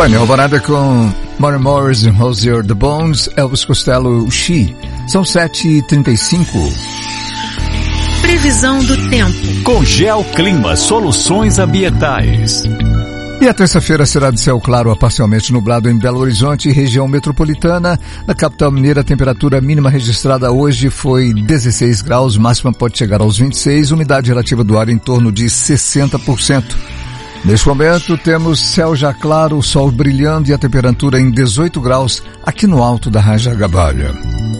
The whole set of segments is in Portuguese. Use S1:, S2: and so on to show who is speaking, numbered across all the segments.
S1: Painel Alvorada com Mary Morris, Rosier The Bones, Elvis Costello, She. São 7h35.
S2: Previsão do tempo.
S3: Com Geoclima Soluções Ambientais.
S1: E a terça-feira será de céu claro a parcialmente nublado em Belo Horizonte e região metropolitana. Na capital mineira, a temperatura mínima registrada hoje foi 16 graus, máxima pode chegar aos 26, umidade relativa do ar em torno de 60%. Neste momento, temos céu já claro, sol brilhando e a temperatura em 18 graus aqui no alto da Rajagabalha.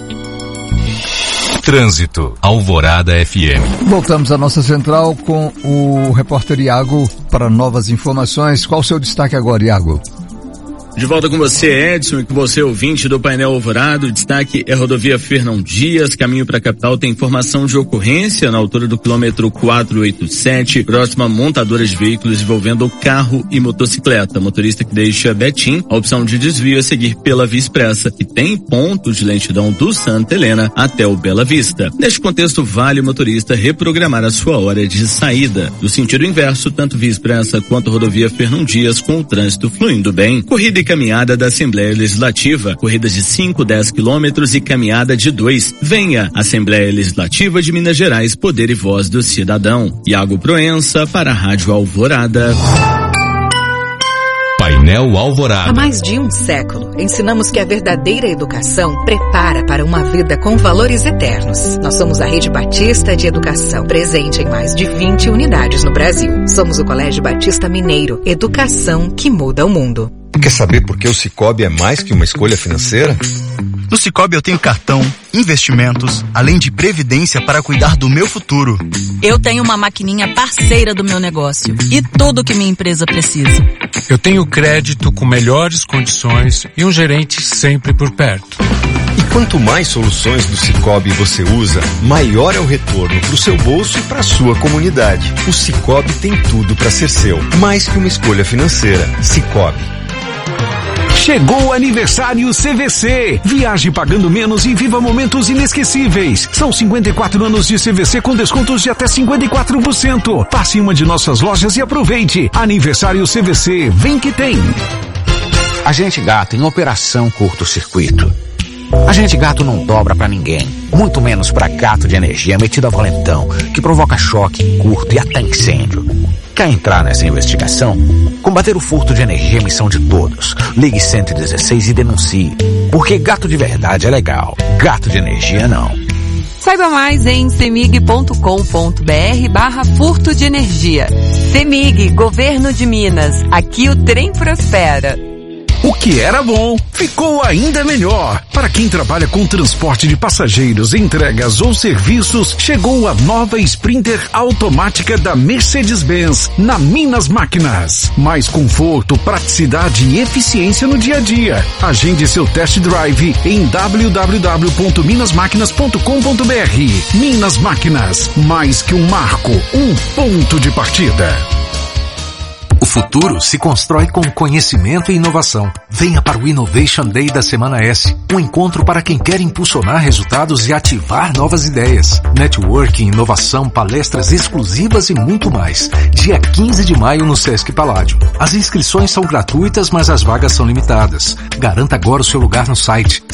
S3: Trânsito, Alvorada FM.
S1: Voltamos à nossa central com o repórter Iago para novas informações. Qual o seu destaque agora, Iago?
S4: De volta com você, Edson, e com você, ouvinte do Painel Alvorada. O destaque é a rodovia Fernão Dias, caminho para a capital. Tem informação de ocorrência na altura do quilômetro 487, próxima a montadora de veículos envolvendo carro e motocicleta. Motorista que deixa Betim, a opção de desvio é seguir pela Via Expressa, que tem ponto de lentidão do Santa Helena até o Bela Vista. Neste contexto, vale o motorista reprogramar a sua hora de saída. Do sentido inverso, tanto Via Expressa quanto rodovia Fernão Dias, com o trânsito fluindo bem. Corrida e caminhada da Assembleia Legislativa, corridas de 5, 10 quilômetros e caminhada de 2. Venha, Assembleia Legislativa de Minas Gerais, poder e voz do cidadão. Iago Proença para a Rádio Alvorada.
S3: Painel Alvorada.
S2: Há mais de um século, ensinamos que a verdadeira educação prepara para uma vida com valores eternos. Nós somos a Rede Batista de Educação, presente em mais de 20 unidades no Brasil. Somos o Colégio Batista Mineiro, educação que muda o mundo.
S5: Quer saber por que o Sicoob é mais que uma escolha financeira?
S6: No Sicoob eu tenho cartão, investimentos, além de previdência para cuidar do meu futuro.
S7: Eu tenho uma maquininha parceira do meu negócio e tudo que minha empresa precisa.
S8: Eu tenho crédito com melhores condições e um gerente sempre por perto.
S5: E quanto mais soluções do Sicoob você usa, maior é o retorno para o seu bolso e para a sua comunidade. O Sicoob tem tudo para ser seu, mais que uma escolha financeira. Sicoob.
S9: Chegou o aniversário CVC. Viaje pagando menos e viva momentos inesquecíveis. São 54 anos de CVC com descontos de até 54%. Passe em uma de nossas lojas e aproveite. Aniversário CVC, vem que tem.
S10: Agente Gato em operação curto-circuito. Agente Gato não dobra pra ninguém, muito menos pra gato de energia metido a valentão, que provoca choque, curto e até incêndio. Quer entrar nessa investigação? Combater o furto de energia é missão de todos. Ligue 116 e denuncie. Porque gato de verdade é legal, gato de energia não.
S11: Saiba mais em cemig.com.br/furto de energia. Cemig, Governo de Minas. Aqui o trem prospera.
S9: O que era bom, ficou ainda melhor. Para quem trabalha com transporte de passageiros, entregas ou serviços, chegou a nova Sprinter automática da Mercedes-Benz na Minas Máquinas. Mais conforto, praticidade e eficiência no dia a dia. Agende seu test drive em www.minasmaquinas.com.br. Minas Máquinas, mais que um marco, um ponto de partida.
S12: O futuro se constrói com conhecimento e inovação. Venha para o Innovation Day da Semana S, um encontro para quem quer impulsionar resultados e ativar novas ideias. Networking, inovação, palestras exclusivas e muito mais. Dia 15 de maio no Sesc Paládio. As inscrições são gratuitas, mas as vagas são limitadas. Garanta agora o seu lugar no site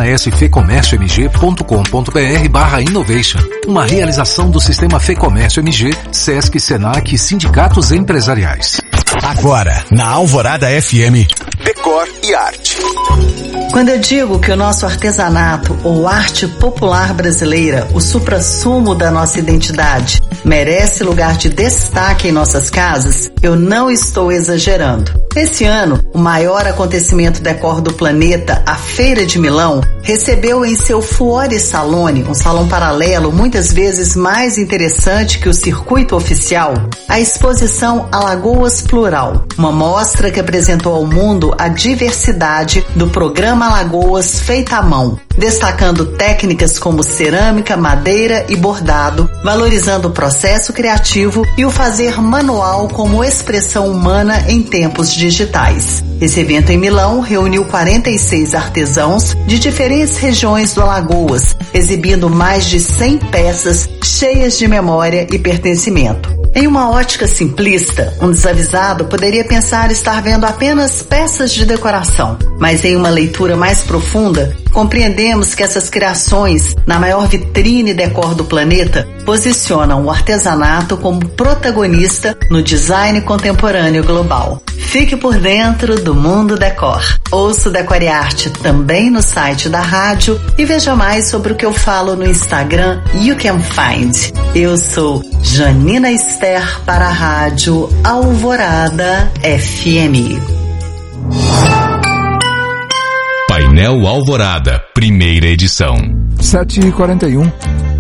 S12: semanasfecomérciomg.com.br/innovation. Uma realização do Sistema Fecomércio MG, Sesc, Senac e sindicatos empresariais.
S3: Agora, na Alvorada FM,
S5: Decor e arte.
S13: Quando eu digo que o nosso artesanato ou arte popular brasileira, o suprassumo da nossa identidade, merece lugar de destaque em nossas casas, eu não estou exagerando. Esse ano, o maior acontecimento decor do planeta, a Feira de Milão, recebeu em seu Fuori Salone, um salão paralelo muitas vezes mais interessante que o circuito oficial, a exposição Alagoas Plural, uma mostra que apresentou ao mundo a diversidade do programa Alagoas feita à mão, destacando técnicas como cerâmica, madeira e bordado, valorizando o processo criativo e o fazer manual como expressão humana em tempos digitais. Esse evento em Milão reuniu 46 artesãos de diferentes regiões do Alagoas, exibindo mais de 100 peças cheias de memória e pertencimento. Em uma ótica simplista, um desavisado poderia pensar estar vendo apenas peças de decoração, mas em uma leitura mais profunda, compreendemos que essas criações, na maior vitrine decor do planeta, posicionam o artesanato como protagonista no design contemporâneo global. Fique por dentro do Mundo Decor. Ouça o Decor e Arte também no site da rádio e veja mais sobre o que eu falo no Instagram You Can Find. Eu sou Janina Esther para a Rádio Alvorada FM.
S3: Painel Alvorada, primeira edição.
S1: 7h41.